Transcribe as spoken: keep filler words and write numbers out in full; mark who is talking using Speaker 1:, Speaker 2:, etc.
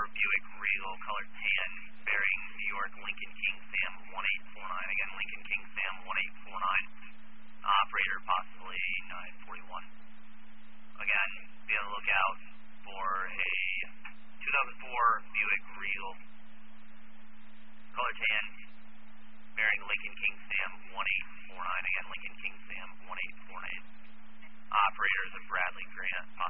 Speaker 1: Buick Regal, color tan, bearing New York, Lincoln King Sam one eight four nine. Again, Lincoln King Sam one eight four nine. Operator possibly nine forty-one. Again, be on the lookout for a two thousand four Buick Regal, color tan, bearing Lincoln King Sam one eight four nine. Again, Lincoln King Sam one eight four nine. Operators of Bradley Grant.